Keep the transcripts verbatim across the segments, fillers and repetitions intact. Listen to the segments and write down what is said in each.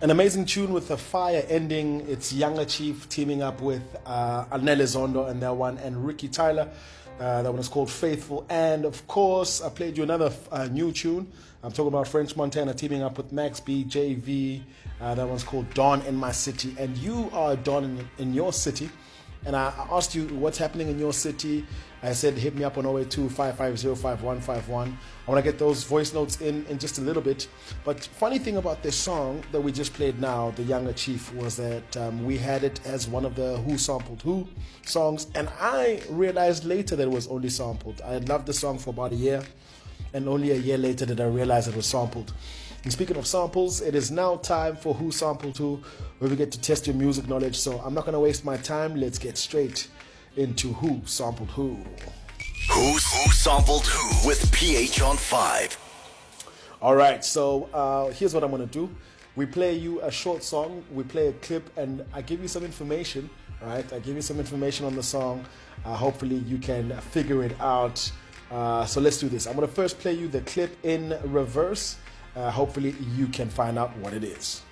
An amazing tune with a fire ending. It's Younger Chief teaming up with uh, Anele Zondo and that one, and Ricky Tyler. Uh, that one is called Faithful. And of course, I played you another uh, new tune. I'm talking about French Montana teaming up with Max B, J V. Uh, that one's called Dawn in My City. And you are Dawn in, in your city. And I asked you what's happening in your city. I said hit me up on zero eight two, five five zero, five one five one. I want to get those voice notes in in just a little bit. But funny thing about this song that we just played now, The Younger Chief, was that um, we had it as one of the Who Sampled Who songs. And I realized later that it was only sampled. I had loved the song for about a year. And only a year later did I realize it was sampled. And speaking of samples, it is now time for Who Sampled Who, where we get to test your music knowledge. So I'm not going to waste my time. Let's get straight into Who Sampled Who. Who's Who Sampled Who with P H on five. All right, so uh, here's what I'm going to do. We play you a short song, we play a clip, and I give you some information, all right? I give you some information on the song. Uh, hopefully you can figure it out. Uh, so let's do this. I'm going to first play you the clip in reverse. Uh, hopefully you can find out what it is.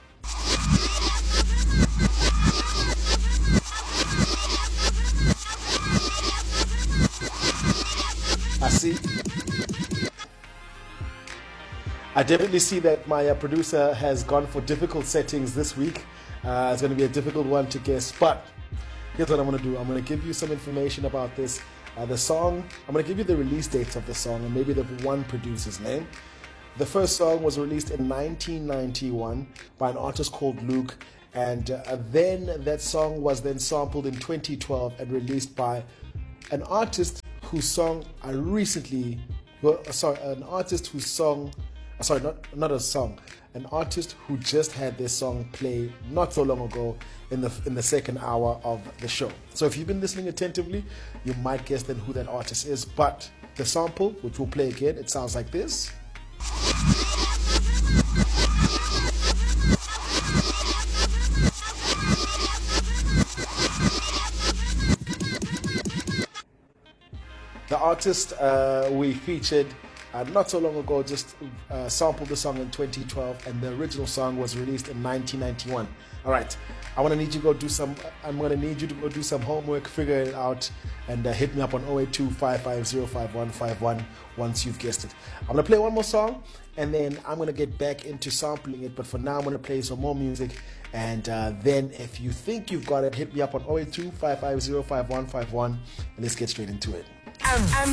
I see. I definitely see that my uh, producer has gone for difficult settings this week. Uh, it's going to be a difficult one to guess, but here's what I'm going to do. I'm going to give you some information about this. Uh, the song, I'm going to give you the release dates of the song and maybe the one producer's name. The first song was released in nineteen ninety-one by an artist called Luke, and uh, then that song was then sampled in twenty twelve and released by an artist whose song I recently, well, sorry, an artist whose song, sorry, not not a song, an artist who just had this song play not so long ago in the in the second hour of the show. So if you've been listening attentively, you might guess then who that artist is. But the sample, which we'll play again, it sounds like this. The artist uh, we featured uh, not so long ago just uh, sampled the song in twenty twelve, and the original song was released in nineteen ninety-one. All right, I want to need you to go do some. I'm going to need you to go do some homework, figure it out, and uh, hit me up on zero eight two, five five zero, five one five one once you've guessed it. I'm going to play one more song, and then I'm going to get back into sampling it. But for now, I'm going to play some more music, and uh, then if you think you've got it, hit me up on zero eight two, five five zero, five one five one, and let's get straight into it. Um, um.